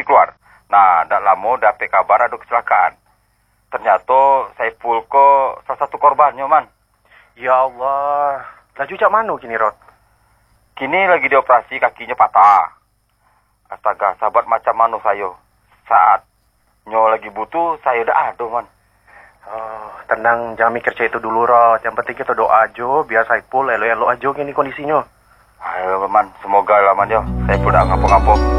keluar. Nah, ndak lama dapet kabar ada kecelakaan. Ternyata Saiful ko salah satu korbannya, Man. Ya Allah. Laju cak mana kini, Rod? Kini lagi dioperasi, kakinya patah. Astaga, sahabat macam mana saya. Saat nyo lagi butuh, saya udah ada, Man. Oh, tenang, jangan mikir cak itu dulu, Rod. Yang penting kita doa aja, biar Saiful elo-elo aja gini kondisinya. Ayo, Man, semoga lah, Man, yo. Saiful udah ngapa-ngapa.